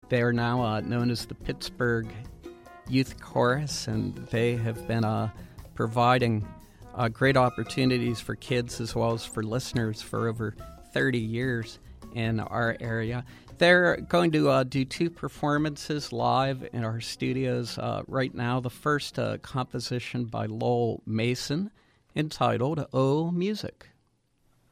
They are now known as the Pittsburgh Youth Chorus, and they have been providing great opportunities for kids as well as for listeners for over 30 years in our area. They're going to do 2 performances live in our studios right now. The first composition by Lowell Mason entitled "Oh Music."